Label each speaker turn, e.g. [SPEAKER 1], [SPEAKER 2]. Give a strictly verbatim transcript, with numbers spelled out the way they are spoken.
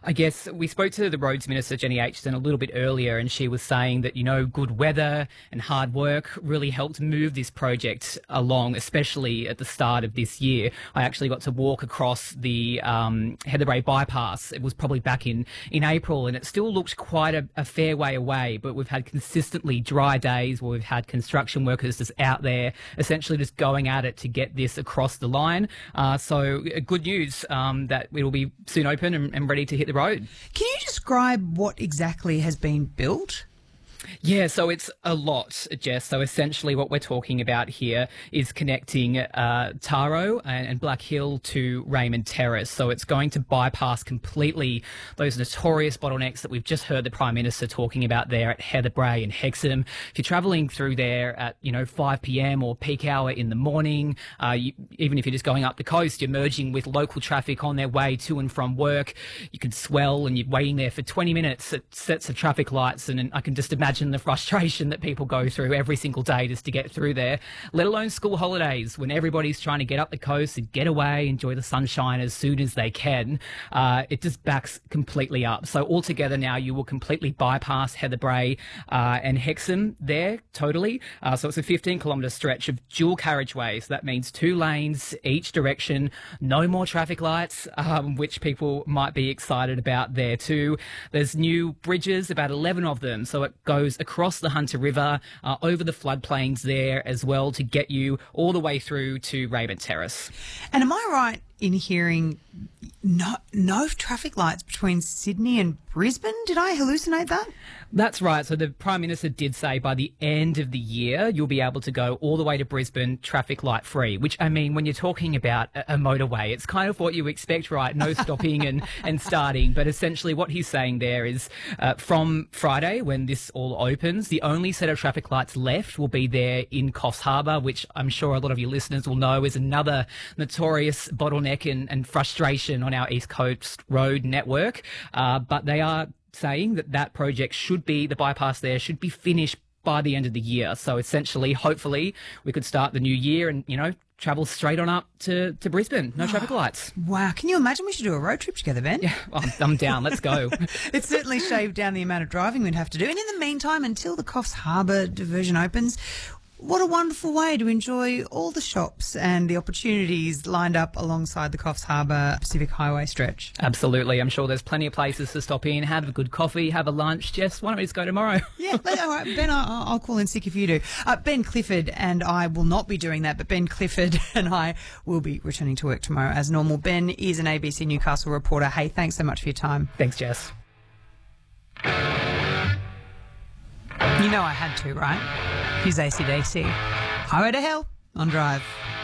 [SPEAKER 1] I guess we spoke to the Roads Minister, Jenny Aitchison, a little bit earlier, and she was saying that, you know, good weather and hard work really helped move this project along, especially at the start of this year. I actually got to walk across the um, Heatherbrae bypass. It was probably back in, in April, and it still looked quite a, a fair way away, but we've had consistently dry days where we've had construction workers just out there essentially just going at it to get this across the line. Uh, so uh, good news um, that it will be soon open and, and ready to hit the road.
[SPEAKER 2] Can you describe what exactly has been built?
[SPEAKER 1] Yeah, so it's a lot, Jess. So essentially what we're talking about here is connecting uh, Taro and, and Black Hill to Raymond Terrace. So it's going to bypass completely those notorious bottlenecks that we've just heard the Prime Minister talking about there at Heatherbrae and Hexham. If you're travelling through there at, you know, five p.m. or peak hour in the morning, uh, you, even if you're just going up the coast, you're merging with local traffic on their way to and from work. You can swell and you're waiting there for twenty minutes at sets of traffic lights, and, and I can just imagine the frustration that people go through every single day just to get through there, let alone school holidays when everybody's trying to get up the coast and get away, enjoy the sunshine as soon as they can. Uh, it just backs completely up. So altogether now you will completely bypass Heatherbrae uh, and Hexham there totally. Uh, so it's a fifteen kilometre stretch of dual carriageway. So that means two lanes each direction, no more traffic lights, um, which people might be excited about there too. There's new bridges, about eleven of them. So it goes across the Hunter River, uh, over the floodplains there as well to get you all the way through to Raymond Terrace.
[SPEAKER 2] And am I right in hearing no, no traffic lights between Sydney and Brisbane? Did I hallucinate that?
[SPEAKER 1] That's right. So the Prime Minister did say by the end of the year, you'll be able to go all the way to Brisbane traffic light free, which, I mean, when you're talking about a, a motorway, it's kind of what you expect, right? No stopping and, and starting. But essentially what he's saying there is uh, from Friday, when this all opens, the only set of traffic lights left will be there in Coffs Harbour, which I'm sure a lot of your listeners will know is another notorious bottleneck and, and frustration on our East Coast road network. Uh, but they are saying that that project should be, the bypass there should be finished by the end of the year. So essentially, hopefully, we could start the new year and, you know, travel straight on up to, to Brisbane. No traffic lights.
[SPEAKER 2] Wow. Can you imagine we should do a road trip together, Ben?
[SPEAKER 1] Yeah, I'm, I'm down. Let's go.
[SPEAKER 2] It's certainly shaved down the amount of driving we'd have to do. And in the meantime, until the Coffs Harbour diversion opens, what a wonderful way to enjoy all the shops and the opportunities lined up alongside the Coffs Harbour Pacific Highway stretch.
[SPEAKER 1] Absolutely. I'm sure there's plenty of places to stop in, have a good coffee, have a lunch. Jess, why don't we just go tomorrow?
[SPEAKER 2] Yeah, all right, Ben, I'll, I'll call in sick if you do. Uh, Ben Clifford and I will not be doing that, but Ben Clifford and I will be returning to work tomorrow as normal. Ben is an A B C Newcastle reporter. Hey, thanks so much for your time.
[SPEAKER 1] Thanks, Jess.
[SPEAKER 2] You know I had to, right? Here's A C D C. Highway to Hell on Drive.